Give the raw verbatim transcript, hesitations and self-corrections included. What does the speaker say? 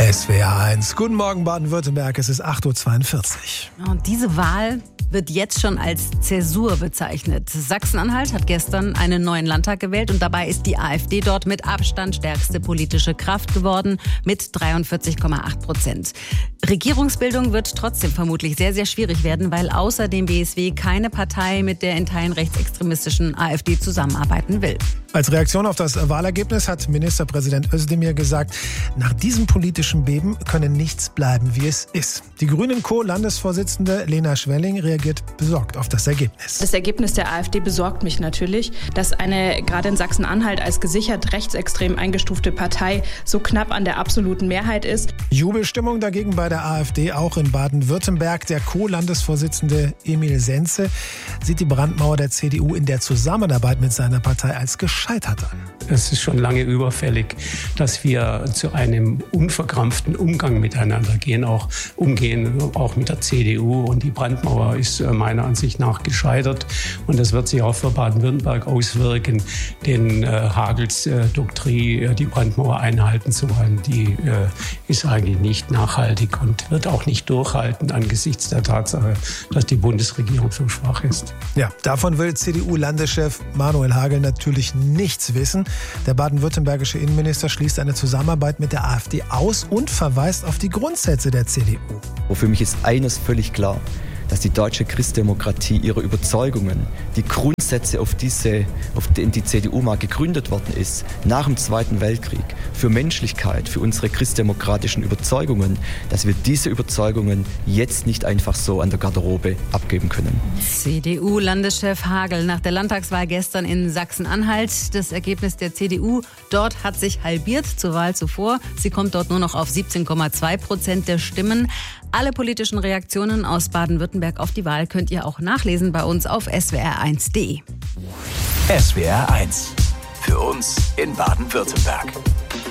S W R eins. Guten Morgen Baden-Württemberg, es ist acht Uhr zweiundvierzig. Und diese Wahl wird jetzt schon als Zäsur bezeichnet. Sachsen-Anhalt hat gestern einen neuen Landtag gewählt und dabei ist die AfD dort mit Abstand stärkste politische Kraft geworden mit dreiundvierzig Komma acht Prozent. Regierungsbildung wird trotzdem vermutlich sehr, sehr schwierig werden, weil außer dem B S W keine Partei mit der in Teilen rechtsextremistischen AfD zusammenarbeiten will. Als Reaktion auf das Wahlergebnis hat Ministerpräsident Özdemir gesagt, nach diesem politischen Beben könne nichts bleiben, wie es ist. Die Grünen-Co-Landesvorsitzende Lena Schwelling reagiert besorgt auf das Ergebnis. Das Ergebnis der AfD besorgt mich natürlich, dass eine gerade in Sachsen-Anhalt als gesichert rechtsextrem eingestufte Partei so knapp an der absoluten Mehrheit ist. Jubelstimmung dagegen bei der AfD auch in Baden-Württemberg. Der Co-Landesvorsitzende Emil Senze sieht die Brandmauer der C D U in der Zusammenarbeit mit seiner Partei als gescheitert an. Es ist schon lange überfällig, dass wir zu einem unverkrampften Umgang miteinander gehen, auch umgehen, auch mit der C D U. Und die Brandmauer ist meiner Ansicht nach gescheitert. Und das wird sich auch für Baden-Württemberg auswirken. Den äh, Hagels äh, Doktrin, die Brandmauer einhalten zu wollen, die äh, ist eigentlich nicht nachhaltig und wird auch nicht durchhalten angesichts der Tatsache, dass die Bundesregierung so schwach ist. Ja, davon will C D U-Landeschef Manuel Hagel natürlich nichts wissen. Der baden-württembergische Innenminister schließt eine Zusammenarbeit mit der AfD aus und verweist auf die Grundsätze der C D U. Für mich ist eines völlig klar, dass die deutsche Christdemokratie ihre Überzeugungen, die Grundsätze, auf, diese, auf denen die C D U mal gegründet worden ist, nach dem Zweiten Weltkrieg, für Menschlichkeit, für unsere christdemokratischen Überzeugungen, dass wir diese Überzeugungen jetzt nicht einfach so an der Garderobe abgeben können. C D U-Landeschef Hagel nach der Landtagswahl gestern in Sachsen-Anhalt. Das Ergebnis der C D U dort hat sich halbiert zur Wahl zuvor. Sie kommt dort nur noch auf siebzehn Komma zwei Prozent der Stimmen. Alle politischen Reaktionen aus Baden-Württemberg auf die Wahl könnt ihr auch nachlesen bei uns auf S W R eins Punkt de. S W R eins. Für uns in Baden-Württemberg.